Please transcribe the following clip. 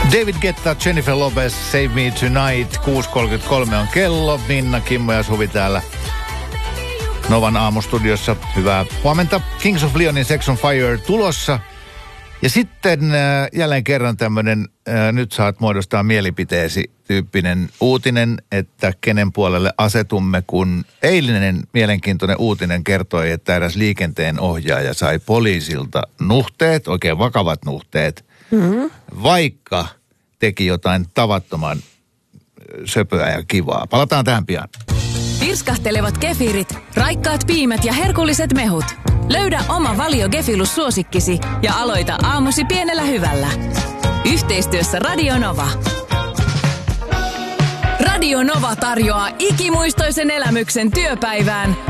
David Guetta, Jennifer Lopez, Save Me Tonight. 6.33 on kello. Minna, Kimmo ja Suvi täällä Novan aamustudiossa. Hyvää huomenta. Kings of Leonin Sex on Fire tulossa. Ja sitten jälleen kerran tämmöinen, nyt saat muodostaa mielipiteesi tyyppinen uutinen, että kenen puolelle asetumme, kun eilinen mielenkiintoinen uutinen kertoi, että eräs liikenteen ohjaaja sai poliisilta nuhteet, oikein vakavat nuhteet, vaikka teki jotain tavattoman söpöä ja kivaa. Palataan tähän pian. Pirskahtelevat kefirit, raikkaat piimät ja herkulliset mehut. Löydä oma Valio Gefilus-suosikkisi ja aloita aamusi pienellä hyvällä. Yhteistyössä Radio Nova. Radio Nova tarjoaa ikimuistoisen elämyksen työpäivään